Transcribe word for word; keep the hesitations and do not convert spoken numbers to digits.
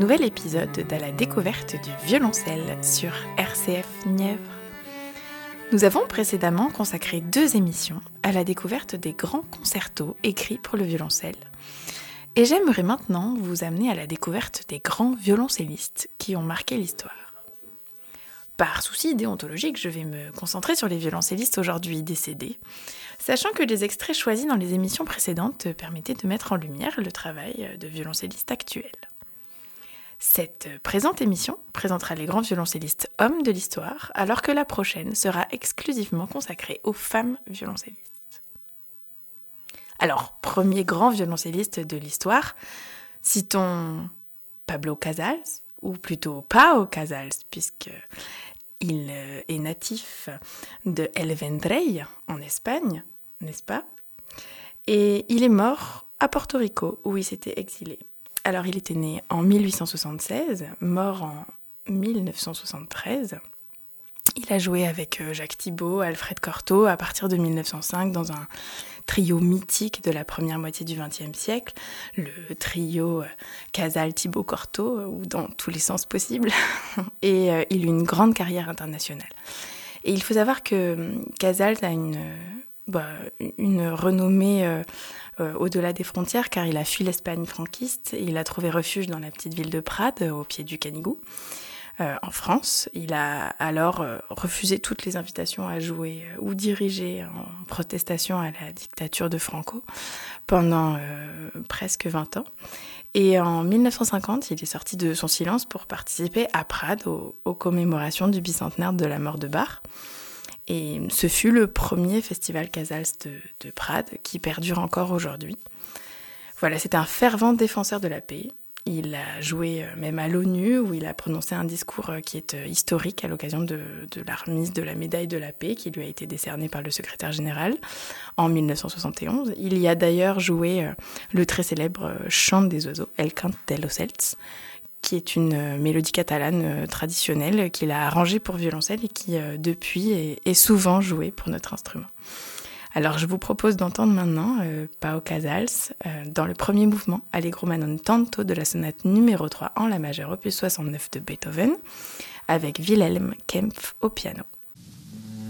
Nouvel épisode de la découverte du violoncelle sur R C F Nièvre. Nous avons précédemment consacré deux émissions à la découverte des grands concertos écrits pour le violoncelle. Et j'aimerais maintenant vous amener à la découverte des grands violoncellistes qui ont marqué l'histoire. Par souci déontologique, je vais me concentrer sur les violoncellistes aujourd'hui décédés, sachant que les extraits choisis dans les émissions précédentes permettaient de mettre en lumière le travail de violoncellistes actuels. Cette présente émission présentera les grands violoncellistes hommes de l'histoire, alors que la prochaine sera exclusivement consacrée aux femmes violoncellistes. Alors, premier grand violoncelliste de l'histoire, citons Pablo Casals, ou plutôt Pau Casals, puisqu'il est natif de El Vendrell, en Espagne, n'est-ce pas ? Et il est mort à Porto Rico, où il s'était exilé. Alors, il était né en mille huit cent soixante-seize, mort en mille neuf cent soixante-treize. Il a joué avec Jacques Thibaud, Alfred Cortot à partir de mille neuf cent cinq dans un trio mythique de la première moitié du vingtième siècle, le trio Casals-Thibaud-Cortot, ou dans tous les sens possibles. Et euh, il a eu une grande carrière internationale. Et il faut savoir que Casals a une, bah, une renommée euh, euh, au-delà des frontières, car il a fui l'Espagne franquiste et il a trouvé refuge dans la petite ville de Prades, au pied du Canigou, euh, en France. Il a alors euh, refusé toutes les invitations à jouer euh, ou diriger en protestation à la dictature de Franco pendant euh, presque vingt ans. Et en mille neuf cent cinquante, il est sorti de son silence pour participer à Prades aux, aux commémorations du bicentenaire de la mort de Bach. Et ce fut le premier festival Casals de, de Prades qui perdure encore aujourd'hui. Voilà, c'est un fervent défenseur de la paix. Il a joué même à l'ONU où il a prononcé un discours qui est historique à l'occasion de, de la remise de la médaille de la paix qui lui a été décernée par le secrétaire général en mille neuf cent soixante et onze. Il y a d'ailleurs joué le très célèbre Chant des oiseaux, El Cant de los Ocells, qui est une mélodie catalane traditionnelle qu'il a arrangée pour violoncelle et qui, depuis, est, est souvent jouée pour notre instrument. Alors, je vous propose d'entendre maintenant euh, Pau Casals euh, dans le premier mouvement, Allegro ma non tanto de la sonate numéro trois en la majeure, opus soixante-neuf de Beethoven, avec Wilhelm Kempff au piano.